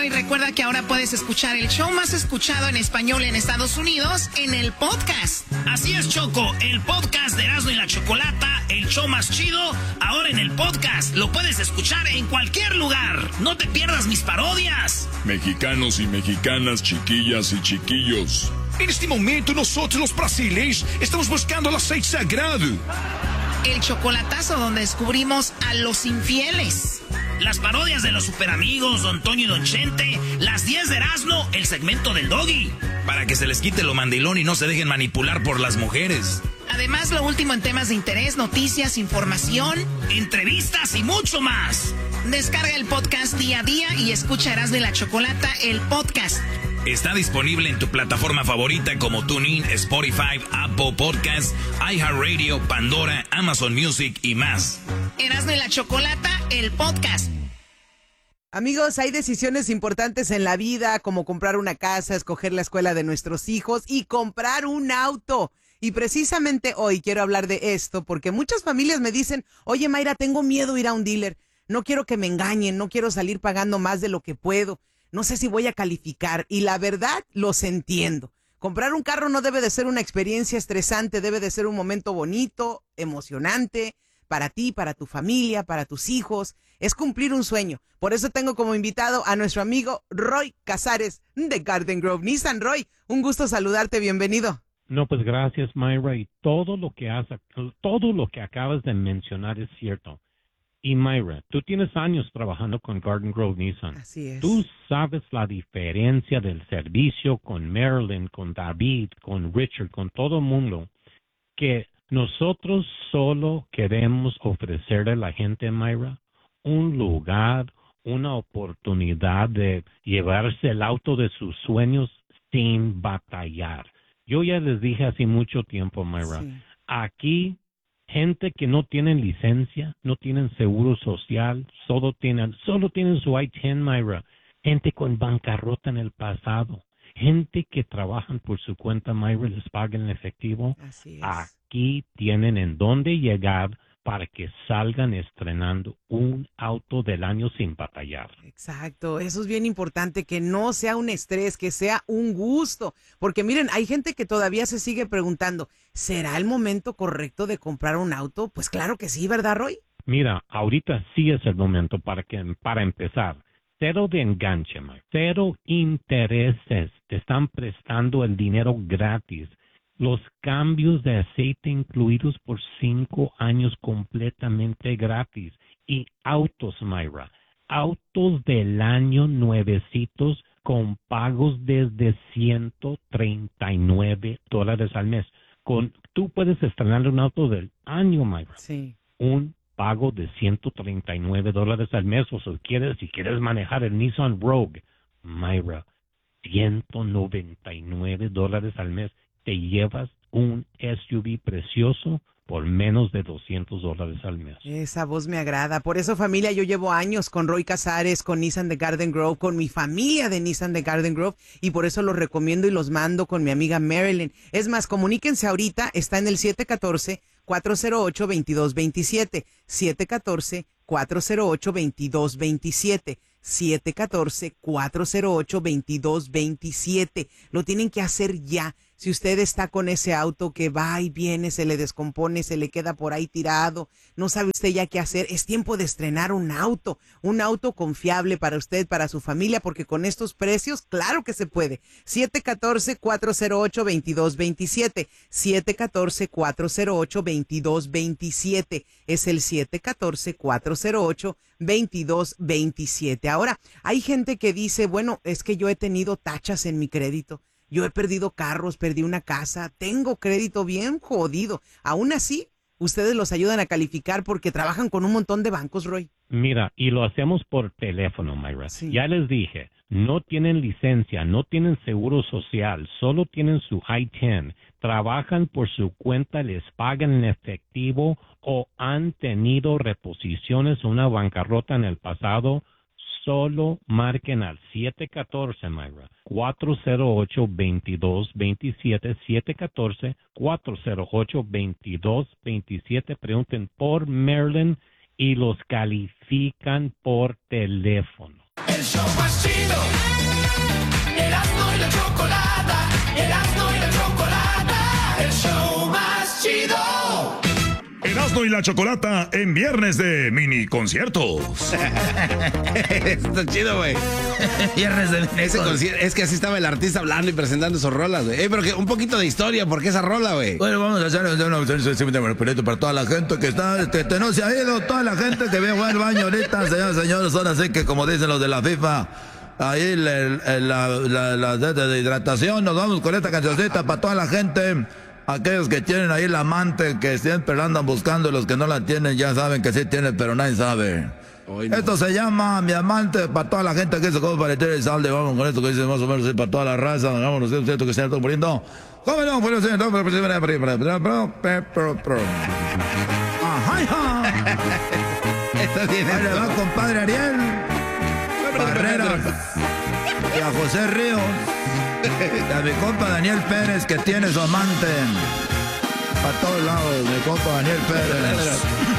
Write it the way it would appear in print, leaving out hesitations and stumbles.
Y recuerda que ahora puedes escuchar el show más escuchado en español en Estados Unidos en el podcast. Así es, Choco, el podcast de Erasmo y la Chocolata, el show más chido, ahora en el podcast. Lo puedes escuchar en cualquier lugar. No te pierdas mis parodias. Mexicanos y mexicanas, chiquillas y chiquillos. En este momento nosotros los brasileños estamos buscando el aceite sagrado. El chocolatazo donde descubrimos a los infieles. Las parodias de los superamigos, Don Toño y Don Chente, las 10 de Erasmo, el segmento del Doggy. Para que se les quite lo mandilón y no se dejen manipular por las mujeres. Además, lo último en temas de interés, noticias, información, entrevistas y mucho más. Descarga el podcast día a día y escucha Erasmo y la Chocolata, el podcast. Está disponible en tu plataforma favorita como TuneIn, Spotify, Apple Podcasts, iHeartRadio, Pandora, Amazon Music y más. Erasmo y la Chocolata, el podcast. Amigos, hay decisiones importantes en la vida, como comprar una casa, escoger la escuela de nuestros hijos y comprar un auto. Y precisamente hoy quiero hablar de esto porque muchas familias me dicen, oye Mayra, tengo miedo de ir a un dealer, no quiero que me engañen, no quiero salir pagando más de lo que puedo. No sé si voy a calificar y la verdad los entiendo. Comprar un carro no debe de ser una experiencia estresante, debe de ser un momento bonito, emocionante para ti, para tu familia, para tus hijos. Es cumplir un sueño. Por eso tengo como invitado a nuestro amigo Roy Casares de Garden Grove Nissan. Roy, un gusto saludarte, bienvenido. No, pues gracias Mayra, y todo lo que acabas de mencionar es cierto. Y Mayra, tú tienes años trabajando con Garden Grove Nissan. Así es. Tú sabes la diferencia del servicio con Marilyn, con David, con Richard, con todo el mundo, que nosotros solo queremos ofrecerle a la gente, Mayra, un lugar, una oportunidad de llevarse el auto de sus sueños sin batallar. Yo ya les dije hace mucho tiempo, Mayra, sí. Aquí gente que no tienen licencia, no tienen seguro social, solo tienen su I-10, Mayra. Gente con bancarrota en el pasado. Gente que trabajan por su cuenta, Mayra, les pagan en efectivo. Así es. Aquí tienen en dónde llegar para que salgan estrenando un auto del año sin batallar. Exacto, eso es bien importante, que no sea un estrés, que sea un gusto. Porque miren, hay gente que todavía se sigue preguntando, ¿será el momento correcto de comprar un auto? Pues claro que sí, ¿verdad, Roy? Mira, ahorita sí es el momento para empezar. Cero de enganche, Mike. Cero intereses. Te están prestando el dinero gratis. Los cambios de aceite incluidos por 5 años completamente gratis. Y autos, Mayra. Autos del año nuevecitos con pagos desde $139 al mes. Tú puedes estrenar un auto del año, Mayra. Sí. Un pago de $139 al mes. O si quieres manejar el Nissan Rogue, Mayra, $199 al mes. Te llevas un SUV precioso por menos de $200 al mes. Esa voz me agrada. Por eso, familia, yo llevo años con Roy Casares, con Nissan de Garden Grove, con mi familia de Nissan de Garden Grove, y por eso los recomiendo y los mando con mi amiga Marilyn. Es más, comuníquense ahorita, está en el 714-408-2227. 714-408-2227. 714-408-2227. Lo tienen que hacer ya. Si usted está con ese auto que va y viene, se le descompone, se le queda por ahí tirado, no sabe usted ya qué hacer, es tiempo de estrenar un auto confiable para usted, para su familia, porque con estos precios, claro que se puede. 714-408-2227. 714-408-2227. Es el 714-408-2227. Ahora, hay gente que dice, bueno, es que yo he tenido tachas en mi crédito. Yo he perdido carros, perdí una casa, tengo crédito bien jodido. Aún así, ustedes los ayudan a calificar porque trabajan con un montón de bancos, Roy. Mira, y lo hacemos por teléfono, Mayra. Sí. Ya les dije, no tienen licencia, no tienen seguro social, solo tienen su I-10. Trabajan por su cuenta, les pagan en efectivo o han tenido reposiciones o una bancarrota en el pasado. Solo marquen al 714, Mayra, 408-2227, 714-408-2227. Pregunten por Marilyn y los califican por teléfono. El show más chido chido. Erasmo y la chocolata, Erasmo y la chocolata, el show más chido. Erasmo y la Chocolata en viernes de mini conciertos. Está chido, güey. Viernes de mini concierto. Es que así estaba el artista hablando y presentando sus rolas, güey. Pero que un poquito de historia, ¿por qué esa rola, güey? Bueno, vamos a hacer un proyecto para toda la gente que está, no se ha ido, toda la gente que ve al baño ahorita, señores, son así que como dicen los de la FIFA, ahí la de hidratación, nos vamos con esta cancioncita para toda la gente. Aquellos que tienen ahí la amante, que siempre la andan buscando, los que no la tienen ya saben que sí tienen, pero nadie sabe. No. Esto se llama Mi Amante, para toda la gente que se come para el salde. Vamos con esto que dice más o menos para toda la raza. Vámonos, esto que se está poniendo. ¿Cómo no? Bueno, ahí le va compadre Ariel Barreras y a José Ríos. Y a mi compa Daniel Pérez, que tiene su amante. A todos lados, mi compa Daniel Pérez.